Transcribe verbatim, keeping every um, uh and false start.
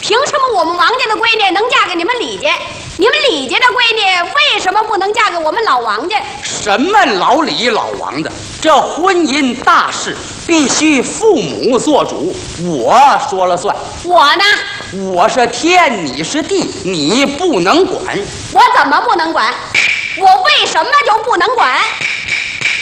凭什么我们王家的闺女能嫁给你们李家？你们李家的闺女为什么不能嫁给我们老王家？ 什么老李老王的？这婚姻大事必须父母做主，我说了算。 我呢？ 我是天，你是地，你不能管。 我怎么不能管？我为什么就不能管？